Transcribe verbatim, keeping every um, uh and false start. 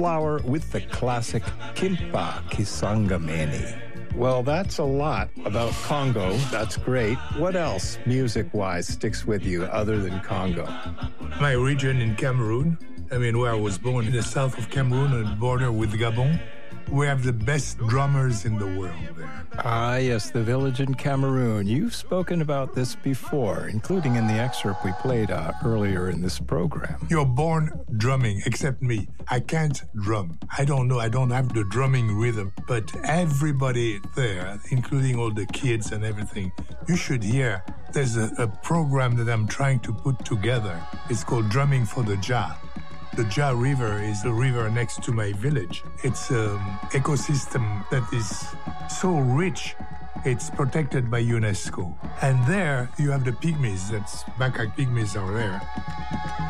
Flower with the classic Kimpa Kisangameni. Well, that's a lot about Congo. That's great. What else, music-wise, sticks with you other than Congo? My region in Cameroon, I mean, where I was born, in the south of Cameroon, on the border with Gabon, we have the best drummers in the world there. Ah, yes, the village in Cameroon. You've spoken about this before, including in the excerpt we played uh, earlier in this program. You're born drumming, except me. I can't drum. I don't know. I don't have the drumming rhythm. But everybody there, including all the kids and everything, you should hear. There's a, a program that I'm trying to put together. It's called Drumming for the Jah. The Jah River is the river next to my village. It's an ecosystem that is so rich, it's protected by UNESCO. And there you have the pygmies, that's Baka pygmies are there.